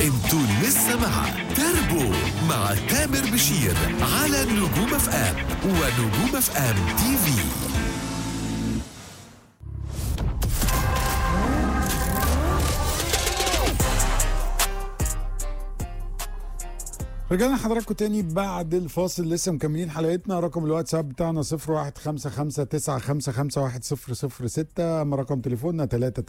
انتوا لسه مع تربو مع تامر بشير على نجوم اف ام ونجوم اف ام تي في. رجعنا حضراتكم تاني بعد الفاصل، لسه مكملين حلقتنا. رقم الواتساب بتاعنا 0155 اما رقم تليفوننا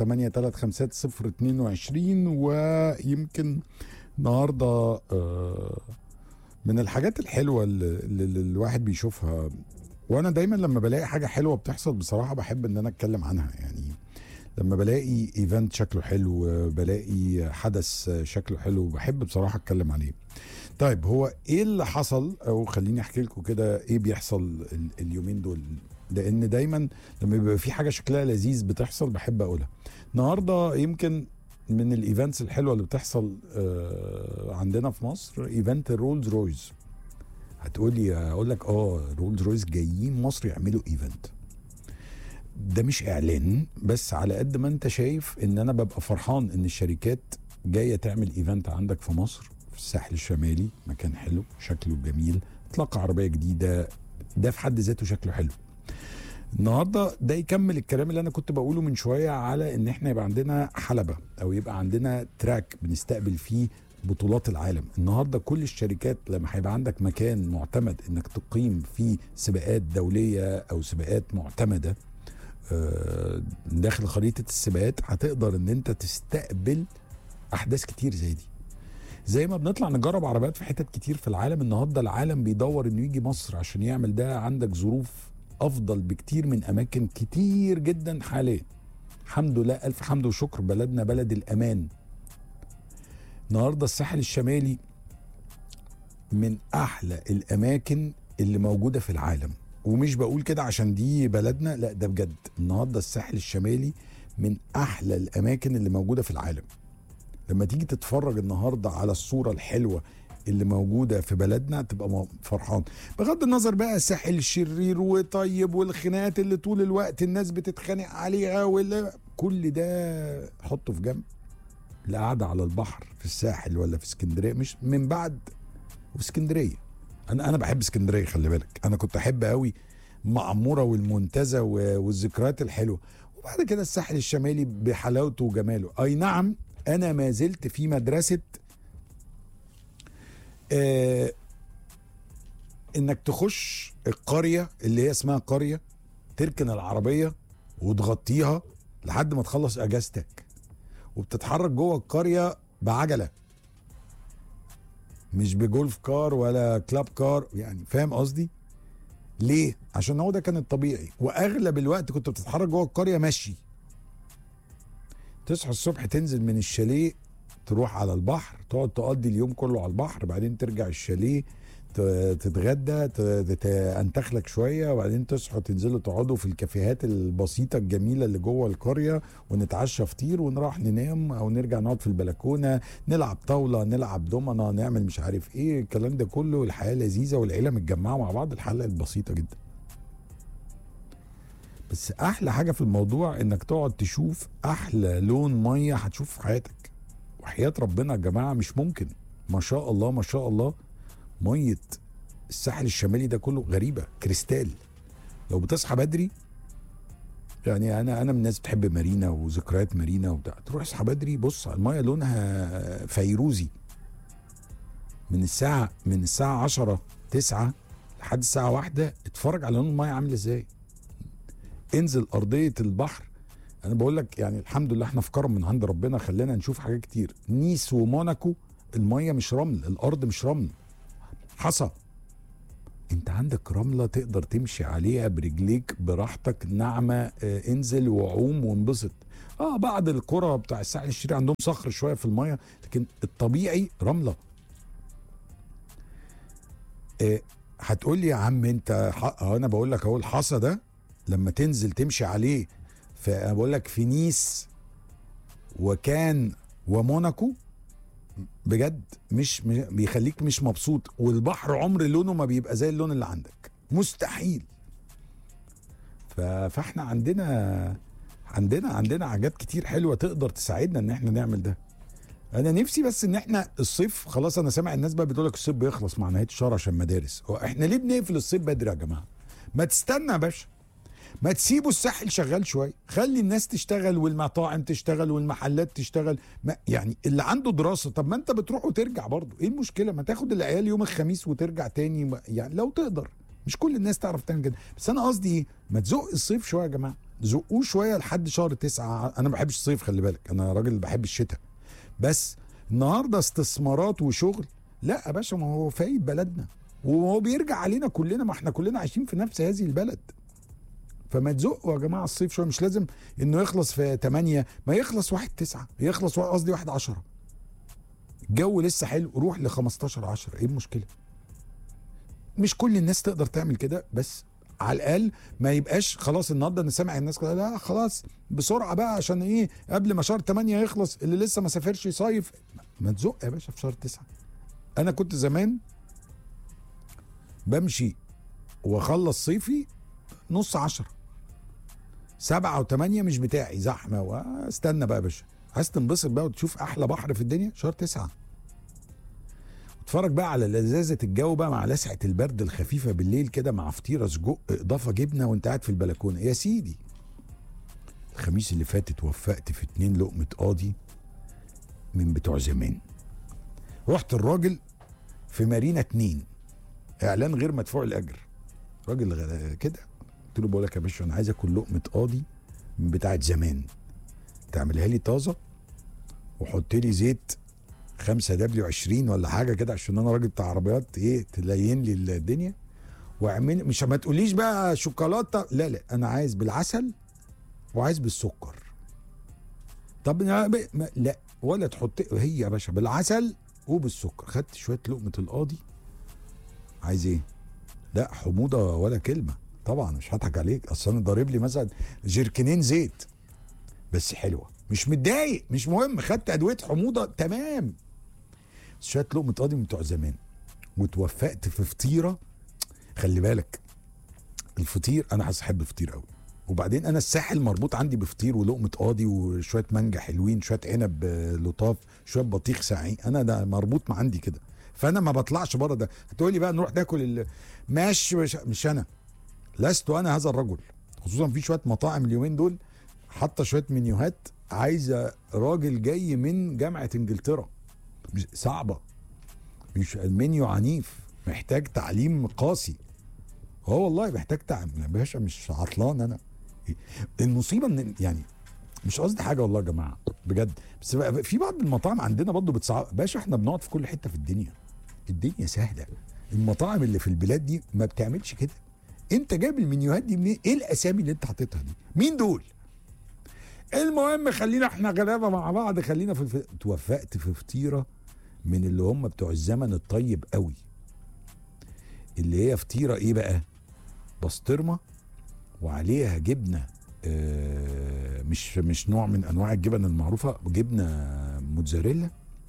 383356022. ويمكن النهارده من الحاجات الحلوه اللي الواحد بيشوفها، وانا دايما لما بلاقي حاجه حلوه بتحصل بصراحه بحب ان انا اتكلم عنها. يعني لما بلاقي ايفنت شكله حلو، بلاقي حدث شكله حلو، بحب بصراحه اتكلم عليه. طيب هو ايه اللي حصل، او خليني احكي لكم كده ايه بيحصل اليومين دول، لان دايما لما بيبقى في حاجه شكلها لذيذ بتحصل بحب اقولها. النهارده يمكن من الايفنتس الحلوه اللي بتحصل عندنا في مصر ايفنت رولز رويز. هتقولي اقول لك رولز رويز جايين مصر يعملوا ايفنت. ده مش اعلان بس، على قد ما انت شايف ان انا ببقى فرحان ان الشركات جايه تعمل ايفنت عندك في مصر في الساحل الشمالي، مكان حلو شكله جميل، اطلاق عربيه جديده، ده في حد ذاته شكله حلو. النهارده ده يكمل الكلام اللي انا كنت بقوله من شويه على ان احنا يبقى عندنا حلبه او يبقى عندنا تراك بنستقبل فيه بطولات العالم. النهارده كل الشركات لما هيبقى عندك مكان معتمد انك تقيم فيه سباقات دوليه او سباقات معتمده داخل خريطه السباقات، هتقدر ان انت تستقبل احداث كتير زي دي. زي ما بنطلع نجرب عربيات في حتت كتير في العالم، النهارده العالم بيدور انه يجي مصر عشان يعمل ده. عندك ظروف افضل بكتير من اماكن كتير جدا حاليا. الحمد لله، الف حمد وشكر، بلدنا بلد الامان. النهارده الساحل الشمالي من احلى الاماكن اللي موجوده في العالم، ومش بقول كده عشان دي بلدنا، لا ده بجد. النهارده الساحل الشمالي من احلى الاماكن اللي موجوده في العالم. لما تيجي تتفرج النهارده على الصوره الحلوه اللي موجوده في بلدنا تبقى فرحان. بغض النظر بقى الساحل الشرير وطيب والخناقات اللي طول الوقت الناس بتتخانق عليها كل ده حطه في جنب. القعده على البحر في الساحل ولا في اسكندريه، مش من بعد وفي اسكندريه. انا بحب اسكندريه، خلي بالك. انا كنت احب قوي معموره والمنتزه والذكريات الحلوه. وبعد كده الساحل الشمالي بحلاوته وجماله. اي نعم، انا ما زلت في مدرسه انك تخش القريه اللي هي اسمها قريه، تركن العربيه وتغطيها لحد ما تخلص اجازتك، وبتتحرك جوه القريه بعجله، مش بجولف كار ولا كلاب كار. يعني فاهم قصدي ليه؟ عشان هو ده كان الطبيعي. واغلب الوقت كنت بتتحرك جوه القريه ماشي. تصحى الصبح تنزل من الشاليه تروح على البحر، تقعد تقضي اليوم كله على البحر، بعدين ترجع الشاليه تتغدى، تنتخلك شويه، وبعدين تصحوا تنزلوا تقعدوا في الكافيهات البسيطه الجميله اللي جوه القريه، ونتعشى فطير ونروح ننام او نرجع نقعد في البلكونه نلعب طاوله، نلعب دومنه، نعمل مش عارف ايه الكلام ده كله. الحياه لذيذه والعيله متجمعه مع بعض، الحلقه البسيطه جدا. بس احلى حاجه في الموضوع انك تقعد تشوف احلى لون ميه هتشوف في حياتك. وحياه ربنا يا جماعه مش ممكن، ما شاء الله ما شاء الله. ميه الساحل الشمالي ده كله غريبه، كريستال. لو بتصحى بدري، يعني انا من الناس بتحب مارينا وذكريات مارينا وبتاع، تروح اصحى بدري بص على الميه لونها فيروزي. من الساعه 10 9 لحد الساعه 1 اتفرج على لون الميه عامل ازاي. انزل ارضيه البحر. انا بقول لك يعني الحمد لله احنا في كرم من عند ربنا، خلينا نشوف حاجات كتير. نيس وموناكو الميه مش رمل، الارض مش رمل، حصى. انت عندك رمله تقدر تمشي عليها برجليك براحتك ناعمه. انزل وعوم وانبسط. بعض القرى بتاع الساحل الشرير عندهم صخر شويه في الميه، لكن الطبيعي رمله. هتقول لي يا عم انت انا بقول لك اهو الحصى ده لما تنزل تمشي عليه، فانا بقول لك في نيس وكان وموناكو بجد مش بيخليك مش مبسوط. والبحر عمر لونه ما بيبقى زي اللون اللي عندك، مستحيل. فاحنا عندنا حاجات كتير حلوه تقدر تساعدنا ان احنا نعمل ده. انا نفسي بس ان احنا الصيف خلاص، انا سامع الناس بقى بتقول لك الصيف بيخلص مع نهايه الشهر عشان مدارس. هو احنا ليه بنقفل الصيف بدري يا جماعه؟ ما تستنى يا باشا، ما تسيبوا الساحل شغال شويه، خلي الناس تشتغل والمطاعم تشتغل والمحلات تشتغل. ما يعني اللي عنده دراسه، طب ما انت بتروح وترجع برضه، ايه المشكله؟ ما تاخد العيال يوم الخميس وترجع تاني، يعني لو تقدر. مش كل الناس تعرف تعمل كده، بس انا قصدي ايه، ما تزق الصيف شويه يا جماعه، زقوه شويه لحد شهر 9. انا ما بحبش الصيف، خلي بالك، انا راجل بحب الشتاء. بس النهارده استثمارات وشغل، لا يا باشا، ما هو فايد بلدنا وهو بيرجع علينا كلنا، ما احنا كلنا عايشين في نفس هذه البلد. فما تزقوا يا جماعه الصيف شويه، مش لازم انه يخلص في 8، ما يخلص 1/9، يخلص قصدي 1/10. الجو لسه حلو، روح ل 15/10، ايه المشكله؟ مش كل الناس تقدر تعمل كده، بس على الاقل ما يبقاش خلاص. النهارده انا سامع الناس كده، لا خلاص بسرعه بقى عشان ايه، قبل ما شهر 8 يخلص اللي لسه ما سافرش يصيف. ما تزق يا باشا في شهر 9. انا كنت زمان بمشي واخلص صيفي نص 10، 7 و8 مش بتاعي، زحمه، واستنى بقى يا باشا، عايز تنبسط بقى وتشوف احلى بحر في الدنيا شهر 9. اتفرج بقى على لذاذه الجو بقى مع لسعه البرد الخفيفه بالليل كده، مع فطيره سجق اضافه جبنه وانت قاعد في البلكونه يا سيدي. الخميس اللي فاتت وفقت في 2 لقمه قاضي من بتوع زمان. رحت الراجل في مارينا 2، اعلان غير مدفوع الاجر، راجل كده. قلت له بقول لك يا باشا، انا عايز اكل لقمه قاضي من بتاعه زمان، تعملها لي طازه وحط لي زيت 5W20 ولا حاجه كده، عشان انا راجل بتاع عربيات، ايه تلين لي الدنيا. واعمل، مش ما تقوليش بقى شوكولاته، لا لا، انا عايز بالعسل وعايز بالسكر. طب لا، ولا تحط هي يا باشا بالعسل وبالسكر. خدت شويه لقمه القاضي، عايز ايه؟ لا حموضه ولا كلمه طبعا، مش هضحك عليك، اصل انا ضارب لي مثلا جركنين زيت، بس حلوه، مش متضايق، مش مهم، خدت ادويه حموضه تمام. شويه لقمه قاضي من بتوع زمان، وتوفقت في فطيره. خلي بالك الفطير، انا احب الفطير قوي، وبعدين انا الساحل مربوط عندي بفطير ولقمه قاضي وشويه مانجا حلوين، شويه عنب لطاف، شويه بطيخ ساعين، انا ده مربوط مع عندي كده، فانا ما بطلعش بره ده. هتقولي بقى نروح ناكل ماشي، مش انا، لست انا هذا الرجل. خصوصا في شويه مطاعم اليومين دول حاطه شويه منيوهات عايزه راجل جاي من جامعه انجلترا، مش صعبه، مش المنيو عنيف، محتاج تعليم قاسي. هو والله محتاج تعليم يا باشا، مش عطلان انا. المصيبه ان يعني مش قصدي حاجه والله يا جماعه بجد، بس في بعض المطاعم عندنا برضه بتصعب. باشا احنا بنقعد في كل حته في الدنيا، الدنيا سهله. المطاعم اللي في البلاد دي ما بتعملش كده. انت جايب المنيوهات دي منين؟ ايه الاسامي اللي انت حاططها دي؟ مين دول؟ المهم خلينا احنا غلابه مع بعض، خلينا توفقت في فطيره من اللي هم بتوع الزمن الطيب قوي، اللي هي فطيره ايه بقى؟ بسطرمه وعليها جبنه، مش نوع من انواع الجبن المعروفه، جبنه موتزاريلا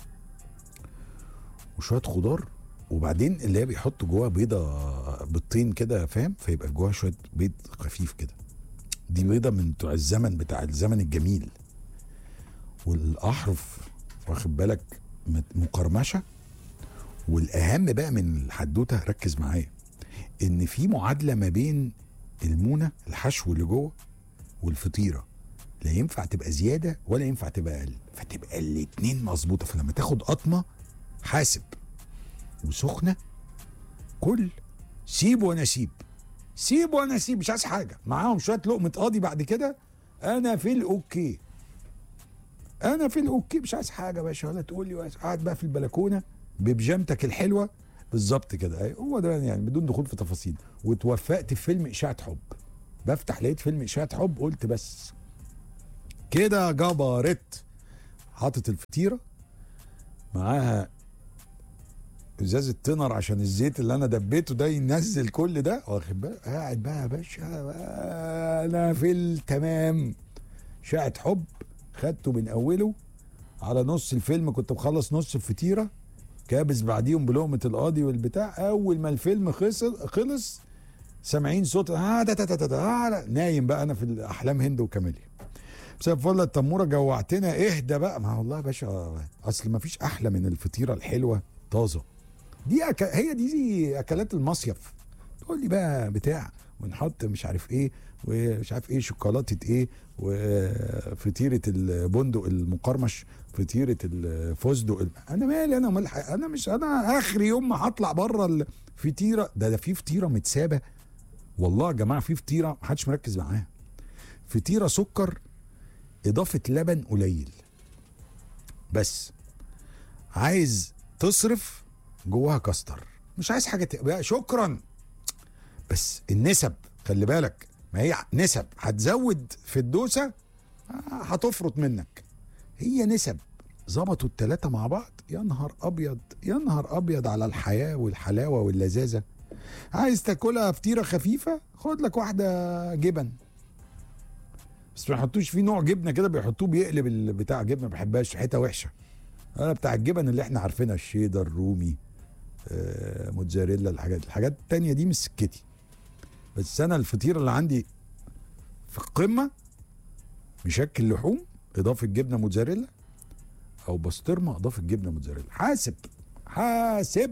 وشويه خضار، وبعدين اللي هي بيحطوا جواها بيضه بالطين كده، فاهم؟ فيبقى جواها شويه بيض خفيف كده. دي بيضه من بتوع الزمن، بتاع الزمن الجميل. والاحرف واخد بالك مقرمشه. والاهم بقى من الحدوته، ركز معايا، ان في معادله ما بين المونه الحشو اللي جوه والفطيره، لا ينفع تبقى زياده ولا ينفع تبقى اقل، فتبقى الاتنين مظبوطه. فلما تاخد قطمه حاسب وسخنه، كل سيب وانا سيب، سيب وانا سيب، مش عايز حاجه معاهم، شويه لقمه قاضي بعد كده، انا في الاوكي، انا في الاوكي، مش عايز حاجه يا باشا، ولا تقول لي قاعد بقى في البلكونه ببيجامتك الحلوه بالظبط كده، هو ده يعني بدون دخول في تفاصيل. وتوفقت في فيلم اشاعه حب، بفتح لقيت فيلم اشاعه حب، قلت بس كده جبرت. حاطط الفطيره معاها ازازه تنر عشان الزيت اللي انا دبيته ده ينزل كل ده، واخد بالك، قاعد بقى يا باشا انا في التمام. اشاعه حب خدته من اوله، على نص الفيلم كنت مخلص نص الفطيره، كابس بعديهم بلقمه القاضي والبتاع. اول ما الفيلم خلص سامعين صوت نايم بقى انا في احلام هند وكاميليا. مساء الفل التموره، جوعتنا. اهدى بقى. ما والله يا باشا اصل ما فيش احلى من الفطيره الحلوه طازه دي. هي دي اكلات المصيف. تقول لي بقى بتاع ونحط مش عارف ايه ومش عارف ايه شوكولاته ايه وفطيره البندق المقرمش، فطيره الفستق. انا مالي انا ومال انا مش انا اخري يوم ما هطلع بره الفطيره ده في فطيره متسابه. والله يا جماعه في فطيره محدش مركز معاها. فطيره سكر اضافه لبن قليل بس، عايز تصرف جواها كاستر، مش عايز حاجه بقى شكرا. بس النسب خلي بالك، ما هي نسب هتزود في الدوسه هتفرط منك. هي نسب ظبطوا التلاتة مع بعض، يا نهار ابيض يا نهار ابيض على الحياه والحلاوه واللذاذه. عايز تاكلها فطيره خفيفه، خد لك واحده جبن، بس ما يحطوش فيه نوع جبنه كده بيحطوه بيقلب البتاع جبنه، ما بحبهاش ريحتها وحشه. انا بتاع الجبن اللي احنا عارفينها، الشيدر، رومي، موتزاريلا، الحاجات التانية دي مش سكتي. بس انا الفطيره اللي عندي في القمه مشكل لحوم اضافه جبنه موتزاريلا، او بسطرمه اضافه جبنه موتزاريلا. حاسب.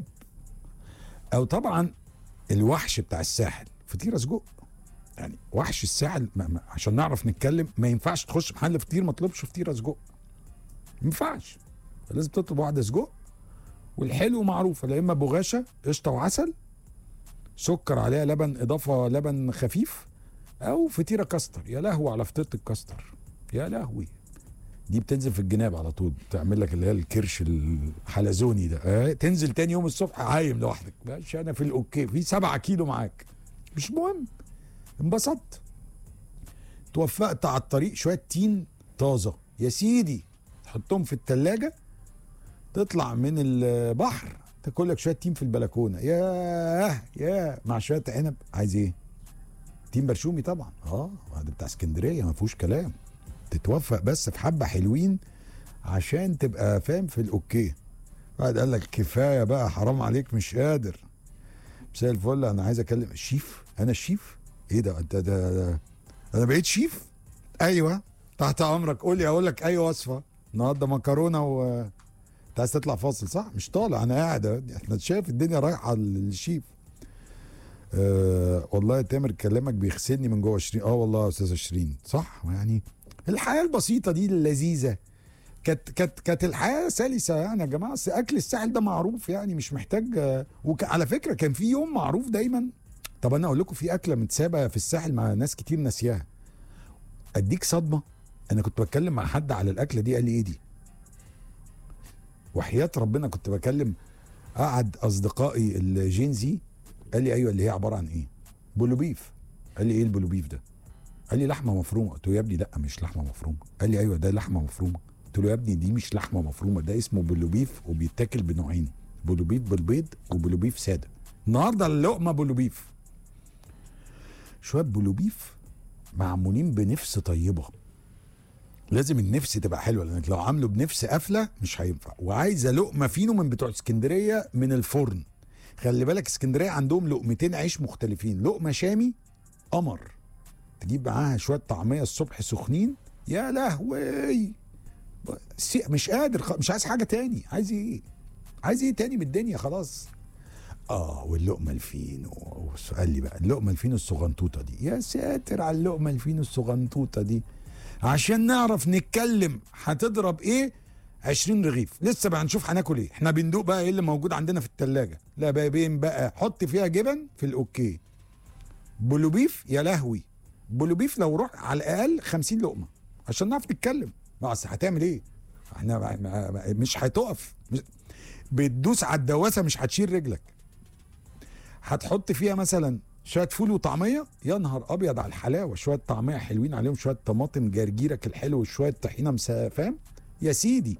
او طبعا الوحش بتاع الساحل فطيره سجق. يعني وحش الساحل عشان نعرف نتكلم، ما ينفعش تخش محل فطير ما تطلبش فطيره سجق، ما ينفعش. لازم تطلب واحده سجق، والحلو معروفه يا اما بغاشه قشطه وعسل، سكر عليها لبن اضافه لبن خفيف، او فطيره كاستر. يا لهوي على فطيره الكاستر، يا لهوي. دي بتنزل في الجناب على طول، تعمل لك اللي هي الكرش الحلزوني ده. تنزل تاني يوم الصبح عايم لوحدك. ماشي انا في الاوكي، في 7 كيلو معاك مش مهم، انبسطت. توفقت على الطريق شويه تين طازه يا سيدي، تحطهم في التلاجة، تطلع من البحر تاكل لك شويه تين في البلكونه. يا مع شويه عنب. عايز ايه؟ تين برشومي طبعا. ده بتاع اسكندريه ما فيهوش كلام. تتوفق بس في حبه حلوين عشان تبقى فاهم في الاوكي. واحد قال لك كفايه بقى حرام عليك مش قادر. مساء الفل، انا عايز اكلم الشيف. انا الشيف؟ ايه ده انا بقيت شيف؟ ايوه تحت امرك، قول لي اقول لك اي وصفه. النهارده مكرونه انت عايز تطلع فاصل صح؟ مش طالع، انا قاعد. احنا شايف الدنيا رايحه للشيف. والله يا تامر كلامك بيغسلني من جوه. 20 والله يا استاذه 20 صح. يعني الحياه البسيطه دي اللذيذه كانت الحياه سلسه يعني يا جماعه. اكل الساحل ده معروف يعني، مش محتاج. على فكره كان في يوم معروف دايما. طب انا اقول لكم في اكله متسابه في الساحل مع ناس كتير ناسياها، اديك صدمه. انا كنت بتكلم مع حد على الاكله دي، قال لي ايه دي؟ وحياه ربنا كنت بكلم قعد اصدقائي الجينزي، قال لي ايوه اللي هي عباره عن ايه؟ بولو بيف. قال لي ايه البولو بيف ده؟ قال لي لحمه مفرومه. قلت له يا ابني لا مش لحمه مفرومه. قال لي ايوه ده لحمه مفرومه. قلت له يا ابني دي مش لحمه مفرومه، ده اسمه بولو بيف وبيتاكل بنوعين، بولو بيف بالبيض وبولو بيف ساده. النهارده اللقمه بولو بيف، شويه بولو بيف معمولين بنفس طيبه. لازم النفس تبقى حلوه، لانك لو عامله بنفس قافله مش هينفع. وعايزه لقمه فينو من بتوع اسكندريه من الفرن. خلي بالك اسكندريه عندهم لقمتين عيش مختلفين، لقمه شامي قمر، تجيب معاها شويه طعميه الصبح سخنين، يا لهوي. مش قادر، مش عايز حاجه تاني. عايز ايه؟ عايز ايه تاني من الدنيا؟ خلاص. واللقمه الفينو. قال لي بقى اللقمه الفينو الصغنطوطه دي، يا ساتر على اللقمه الفينو الصغنطوطه دي. عشان نعرف نتكلم هتضرب ايه؟ 20 رغيف. لسه بقى هنشوف هناكل ايه. احنا بندوق بقى ايه اللي موجود عندنا في التلاجة. لا بقى حط فيها جبن في الاوكي. بولو بيف يا لهوي. بولو بيف لو روح على الاقل 50 لقمه عشان نعرف نتكلم. بس هتعمل ايه؟ احنا مش هتقف، بتدوس على الدواسه مش هتشيل رجلك. هتحط فيها مثلا شويه فول وطعميه، يا نهار ابيض على الحلاوه. شويه طعميه حلوين عليهم شويه طماطم جرجيرك الحلو وشويه طحينه فاهم يا سيدي.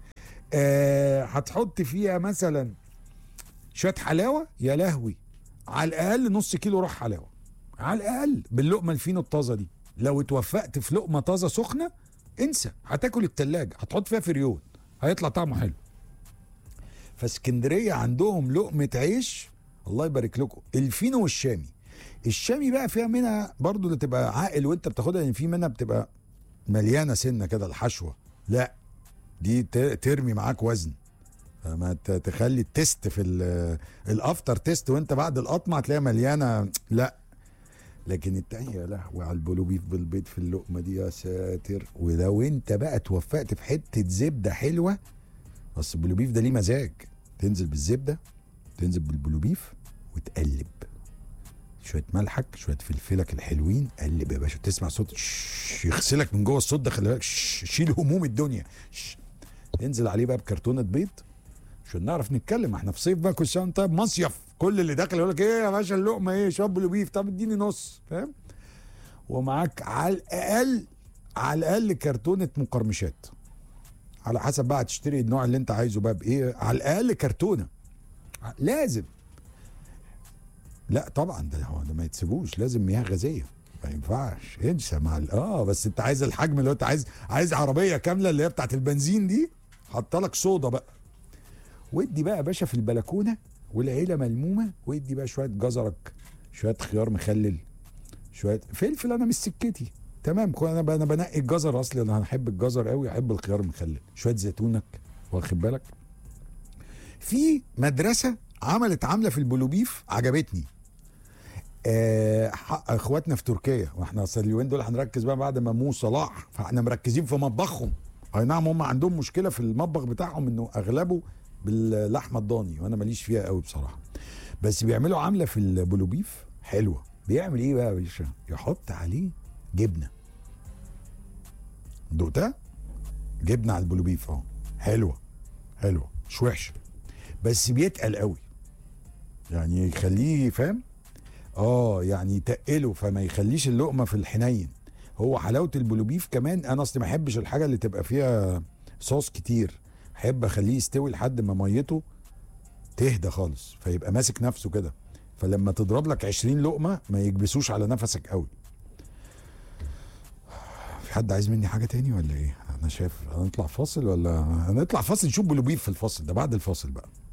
هتحط فيها مثلا شويه حلاوه، يا لهوي. على الاقل نص كيلو روح حلاوه على الاقل باللقمه الفينو الطازه دي. لو اتوفقت في لقمه طازه سخنه انسى، هتاكل التلاجة، هتحط فيها فريون هيطلع طعمه حلو. فاسكندريه عندهم لقمه عيش الله يبارك لكم. الفينو والشامي. الشامي بقى فيها منها برضو اللي تبقى عاقل وانت بتاخدها، لان في منها بتبقى مليانه سنه كده الحشوه، لا دي ترمي معاك وزن. فما تخلي التست في الافتر تيست وانت بعد القطمه هتلاقيها مليانه، لا. لكن التانية يا لهوي على البلوبيف بالبيض في اللقمه دي، يا ساتر. ولو انت بقى توفقت في حته زبده حلوه، بس البلوبيف ده ليه مزاج. تنزل بالزبده، تنزل بالبلوبيف وتقلب شويه ملحك شويه فلفلك الحلوين، قلب يا باشا. تسمع صوت يغسلك من جوه الصوت ده، خلي بالك، شيل هموم الدنيا. تنزل عليه بقى بكرتونه بيض عشان نعرف نتكلم. احنا في صيف بقى، كل سنه طيب، مصيف. كل اللي داخل يقول لك ايه يا باشا اللقمه ايه؟ شويه بلوبيف، طب اديني نص، فاهم؟ ومعاك على الاقل، على الاقل كرتونه مقرمشات، على حسب بقى تشتري النوع اللي انت عايزه بقى بايه. على الاقل كرتونه لازم. لا طبعا ده ما يتسيبوش، لازم مياه غازيه، ما ينفعش. انسى مع بس انت عايز الحجم اللي انت عايز عربيه كامله اللي هي بتاعت البنزين دي، حط لك صودا بقى. وادي بقى يا باشا في البلكونه والعيله ملمومه، وادي بقى شويه جزرك، شويه خيار مخلل، شويه فلفل. انا مش سكتي، تمام. انا بنقي الجزر اصلي، انا هحب الجزر قوي، احب الخيار المخلل، شويه زيتونك، واخد بالك. في مدرسه عامله في البلوبيف عجبتني، اخواتنا في تركيا. واحنا اصل اليومين دول هنركز بقى بعد ما مو صلاح، فاحنا مركزين في مطبخهم. اي نعم هم عندهم مشكله في المطبخ بتاعهم انه اغلبه باللحمه الضاني، وانا ماليش فيها قوي بصراحه. بس بيعملوا عامله في البلوبيف حلوه. بيعمل ايه بقى يا باشا؟ يحط عليه جبنه. دقتها؟ جبنه على البلوبيف، حلوه مش وحشه، بس بيتقل قوي يعني، يخليه فاهم، يعني يتقله، فما يخليش اللقمه في الحنين. هو حلاوه البلوبيف كمان، انا اصلي ما احبش الحاجه اللي تبقى فيها صوص كتير، احب اخليه يستوي لحد ما ميته تهدى خالص، فيبقى ماسك نفسه كده. فلما تضرب لك 20 لقمه ما يكبسوش على نفسك قوي. في حد عايز مني حاجه تاني ولا ايه؟ انا شايف هنطلع فاصل، ولا هنطلع فاصل نشوف بلوبيف في الفاصل ده؟ بعد الفاصل بقى.